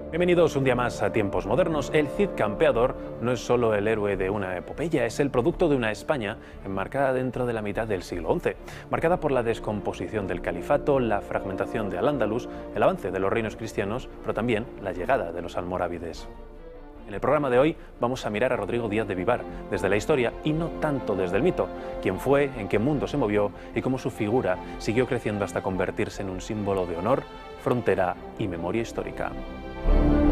Bienvenidos un día más a Tiempos Modernos. El Cid Campeador no es solo el héroe de una epopeya, es el producto de una España enmarcada dentro de la mitad del siglo XI, marcada por la descomposición del califato, la fragmentación de Al-Ándalus, el avance de los reinos cristianos, pero también la llegada de los almorávides. En el programa de hoy vamos a mirar a Rodrigo Díaz de Vivar desde la historia y no tanto desde el mito, quién fue, en qué mundo se movió y cómo su figura siguió creciendo hasta convertirse en un símbolo de honor, frontera y memoria histórica.